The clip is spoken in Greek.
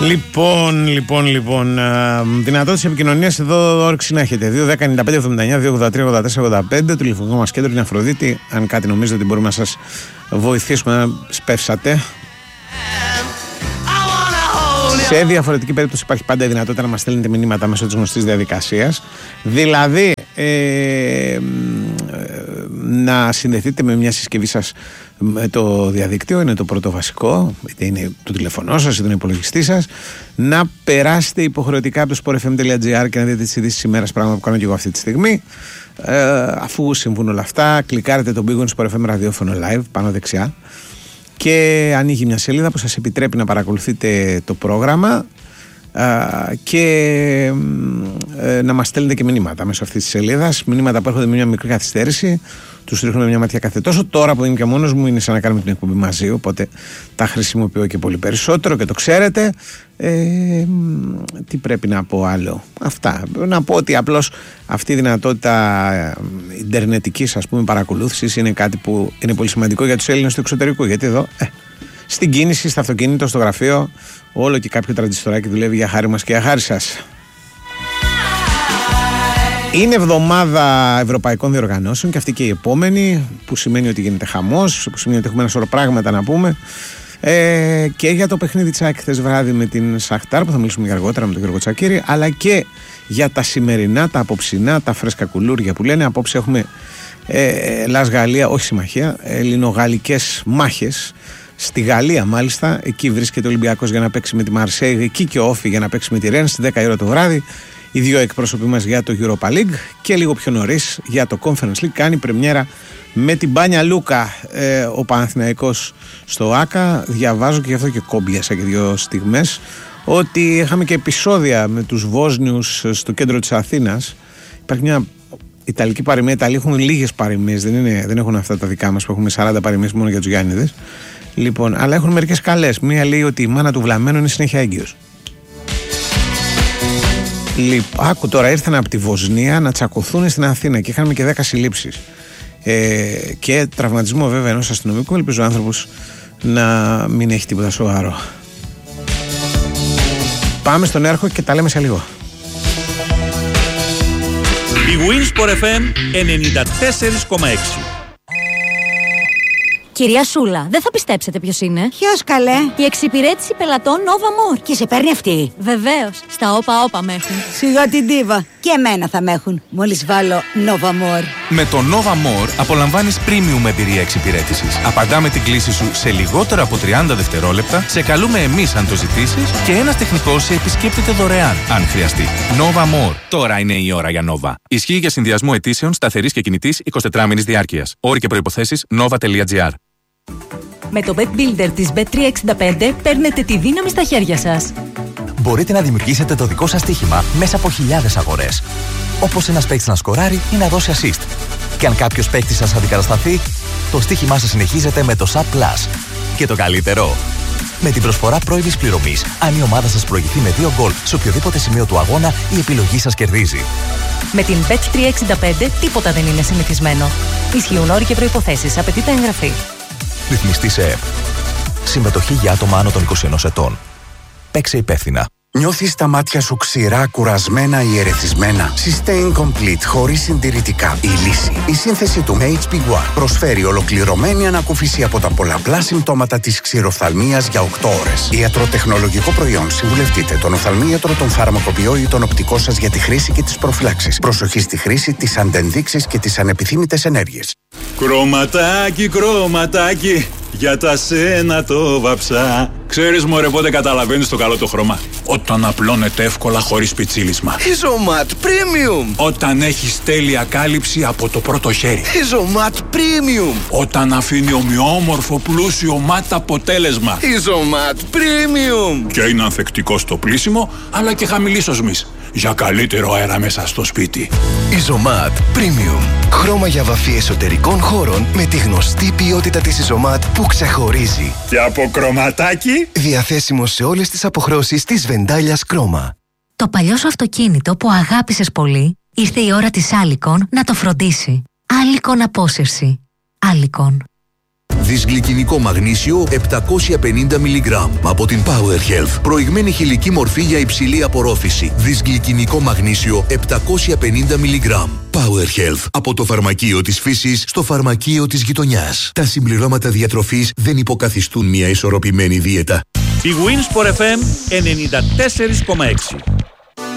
Λοιπόν, δυνατότητες επικοινωνίας εδώ όρεξη να έχετε. 2-10-95-79-2-83-84-85. Το τηλεφωνικό μας κέντρο είναι Αφροδίτη. Αν κάτι νομίζετε ότι μπορούμε να σας βοηθήσουμε να σπεύσατε. Σε διαφορετική περίπτωση υπάρχει πάντα η δυνατότητα να μας στέλνετε μηνύματα μέσω της γνωστής διαδικασίας. Δηλαδή, να συνδεθείτε με μια συσκευή σας με το διαδίκτυο, είναι το πρώτο βασικό, είτε είναι το τηλεφωνό σας, είτε είναι ο υπολογιστής σας, να περάσετε υποχρεωτικά από το sportfm.gr και να δείτε τις ειδήσεις της ημέρας, πράγμα που κάνω και εγώ αυτή τη στιγμή. Αφού συμβούν όλα αυτά, κλικάρετε το Big Win Sport FM ραδιόφωνο live πάνω δεξιά και ανοίγει μια σελίδα που σας επιτρέπει να παρακολουθείτε το πρόγραμμα και να μας στέλνετε και μηνύματα μέσω αυτής της σελίδας. Μηνύματα που έρχονται με μια μικρή καθυστέρηση, τους ρίχνουμε μια ματιά κάθε τόσο. Τώρα που είμαι και μόνος μου, είναι σαν να κάνουμε την εκπομπή μαζί, οπότε τα χρησιμοποιώ και πολύ περισσότερο και το ξέρετε. Τι πρέπει να πω άλλο? Αυτά. Να πω ότι απλώς αυτή η δυνατότητα ιντερνετικής, ας πούμε, παρακολούθησης είναι κάτι που είναι πολύ σημαντικό για τους Έλληνες του εξωτερικού. Γιατί εδώ, στην κίνηση, στο αυτοκίνητο, στο γραφείο, όλο και κάποιο τραντιστοράκι δουλεύει για χάρη μας και για χάρη σας. Είναι εβδομάδα ευρωπαϊκών διοργανώσεων και αυτή και η επόμενη, που σημαίνει ότι γίνεται χαμός, που σημαίνει ότι έχουμε ένα σωρό πράγματα να πούμε. Και για το παιχνίδι της ΑΕΚ χθες βράδυ με την Σαχτάρ, που θα μιλήσουμε και αργότερα με τον Γιώργο Τσακίρη, αλλά και για τα σημερινά, τα απόψινά, τα φρέσκα κουλούρια που λένε. Απόψε έχουμε Ελλάς-Γαλλία, όχι συμμαχία, ελληνογαλλικές μάχες. Στη Γαλλία, μάλιστα, εκεί βρίσκεται ο Ολυμπιακός για να παίξει με τη Μαρσέιγ, εκεί και ο Όφι για να παίξει με τη Ρεν στις 10 η ώρα το βράδυ. Οι δύο εκπρόσωποι μας για το Europa League και λίγο πιο νωρίς για το Conference League κάνει πρεμιέρα με την Μπάνια Λούκα ο Παναθηναϊκός στο ΆΚΑ. Διαβάζω και γι' αυτό και κόμπιασα και δύο στιγμές ότι είχαμε και επεισόδια με τους Βόσνιους στο κέντρο της Αθήνας. Υπάρχει μια Ιταλική παροιμία. Οι Ιταλοί έχουν λίγες παροιμίες, δεν έχουν αυτά τα δικά μας που έχουμε 40 παροιμίες μόνο για τους Γιάννηδες. Λοιπόν, αλλά έχουν μερικές καλές. Μία λέει ότι η μάνα του βλαμμένου είναι συνέχεια έγκυος. Άκου τώρα, ήρθαν από τη Βοσνία να τσακωθούν στην Αθήνα και είχαμε και 10 συλλήψεις. Και τραυματισμό βέβαια ενός αστυνομικού. Ελπίζω ο άνθρωπος να μην έχει τίποτα σοβαρό. Πάμε στον έρχο και τα λέμε σε λίγο. Η Winsport FM 94,6. Κυρία Σούλα, δεν θα πιστέψετε ποιος είναι. Ποιος, καλέ? Η εξυπηρέτηση πελατών Nova More. Και σε παίρνει αυτή? Βεβαίως, στα όπα με έχουν. Σιγά την ντίβα. Και εμένα θα με έχουν, μόλις βάλω Nova More. Με το Nova More απολαμβάνεις premium εμπειρία εξυπηρέτησης. Απαντάμε την κλήση σου σε λιγότερο από 30 δευτερόλεπτα, σε καλούμε εμείς αν το ζητήσεις και ένας τεχνικός σε επισκέπτεται δωρεάν, αν χρειαστεί. Nova More. Τώρα είναι η ώρα για Nova. Ισχύει για συνδυασμό αιτήσεων σταθερής και κινητής 24μηνης διάρκειας. Όροι και προϋποθέσεις nova.gr. Με το Bet Builder της Bet365 παίρνετε τη δύναμη στα χέρια σας. Μπορείτε να δημιουργήσετε το δικό σας στοίχημα μέσα από χιλιάδες αγορές. Όπως ένας παίκτης να σκοράρει ή να δώσει assist. Και αν κάποιος παίκτης σας αντικατασταθεί, το στοίχημά σας συνεχίζεται με το SAP Plus. Και το καλύτερο, με την προσφορά πρώιμης πληρωμής, αν η ομάδα σας προηγηθεί με 2 γκολ σε οποιοδήποτε σημείο του αγώνα, η επιλογή σας κερδίζει. Με την Bet365 τίποτα δεν είναι συνηθισμένο. Ισχύουν όροι και προϋποθέσεις. Απαιτείται εγγραφή. Ρυθμιστή σε ΕΠ. Συμμετοχή για άτομα άνω των 21 ετών. Παίξε υπεύθυνα. Νιώθεις τα μάτια σου ξηρά, κουρασμένα ή ερεθισμένα? Sustain Complete χωρίς συντηρητικά. Η λύση. Η σύνθεση του HP One προσφέρει ολοκληρωμένη ανακούφιση από τα πολλαπλά συμπτώματα της ξηροφθαλμίας για 8 ώρες. Ιατροτεχνολογικό προϊόν. Συμβουλευτείτε τον οφθαλμίατρο, τον φαρμακοποιό ή τον οπτικό σας για τη χρήση και τις προφυλάξεις. Προσοχή στη χρήση, τις αντενδείξεις και τις ανεπιθύμητες ενέργειες. Κρωματάκι, κρωματάκι, για τα σένα το βαψά. Ξέρεις μωρέ πότε καταλαβαίνεις το καλό το χρώμα? Όταν απλώνεται εύκολα χωρίς πιτσίλισμα. Isomat Premium. Όταν έχεις τέλεια κάλυψη από το πρώτο χέρι. Isomat Premium. Όταν αφήνει ομοιόμορφο πλούσιο ματ αποτέλεσμα. Isomat Premium. Και είναι ανθεκτικό στο πλύσιμο αλλά και χαμηλής οσμής. Για καλύτερο αέρα μέσα στο σπίτι. Isomat Premium. Χρώμα για βαφή εσωτερικών χώρων με τη γνωστή ποιότητα της Isomat που ξεχωρίζει. Και από κρωματάκι. Διαθέσιμο σε όλες τις αποχρώσεις της Βεντάλιας Κρόμα. Το παλιό σου αυτοκίνητο που αγάπησες πολύ, ήρθε η ώρα της Άλικον να το φροντίσει. Άλικον απόσυρση. Άλικον. Δυσγλυκινικό μαγνήσιο 750 mg από την Power Health. Προηγμένη χηλική μορφή για υψηλή απορρόφηση. Δυσγλυκινικό μαγνήσιο 750 mg. Power Health. Από το φαρμακείο της φύσης στο φαρμακείο της γειτονιάς. Τα συμπληρώματα διατροφής δεν υποκαθιστούν μια ισορροπημένη δίαιτα. Η Winsport FM 94,6.